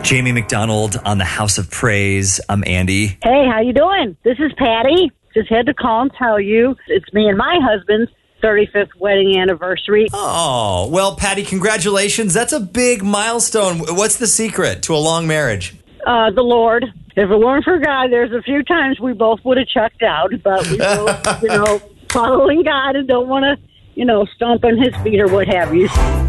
Jamie McDonald on the House of Praise. I'm Andy. Hey, how you doing? This is Patty. Just had to call and tell you it's me and my husband's 35th wedding anniversary. Oh, well, Patty, congratulations. That's a big milestone. What's the secret to a long marriage? The Lord. If it weren't for God, there's a few times we both would have checked out, but we both, following God and don't want to, stomp on his feet or what have you.